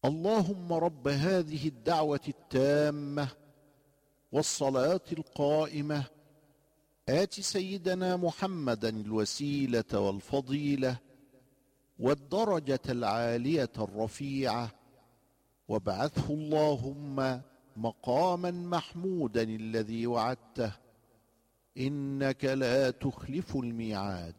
اللهم رب هذه الدعوة التامة والصلاة القائمة آت سيدنا محمدا الوسيلة والفضيلة والدرجة العالية الرفيعة، وابعثه اللهم مقاما محمودا الذي وعدته، إنك لا تخلف الميعاد.